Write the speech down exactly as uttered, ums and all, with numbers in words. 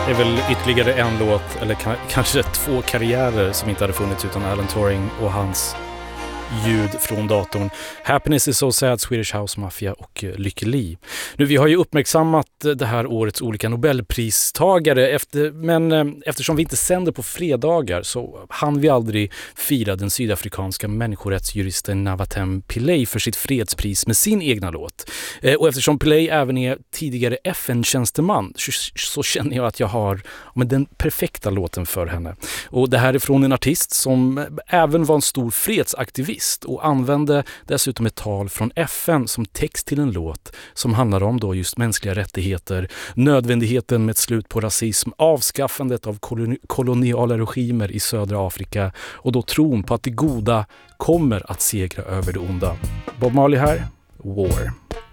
Det är väl ytterligare en låt, eller k- kanske två karriärer som inte hade funnits utan Alan Turing och hans ljud från datorn. Happiness is so sad, Swedish House Mafia och Lykke Li. Nu, vi har ju uppmärksammat det här årets olika Nobelpristagare, efter, men eh, eftersom vi inte sänder på fredagar så hann vi aldrig fira den sydafrikanska människorättsjuristen Navatem Pillay för sitt fredspris med sin egna låt. Eh, och eftersom Pillay även är tidigare F N-tjänsteman så, så känner jag att jag har men, den perfekta låten för henne. Och det här är från en artist som även var en stor fredsaktivist och använde dessutom ett tal från F N som text till en låt som handlar om då just mänskliga rättigheter, nödvändigheten med ett slut på rasism, avskaffandet av koloni- koloniala regimer i södra Afrika och då tron på att det goda kommer att segra över det onda. Bob Marley här, War.